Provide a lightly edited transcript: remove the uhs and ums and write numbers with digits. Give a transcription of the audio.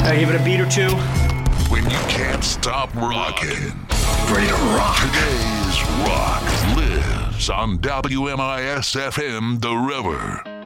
Give it a beat or two. When you can't stop rocking. Ready to rock. Today's rock lives on WMIS FM The River.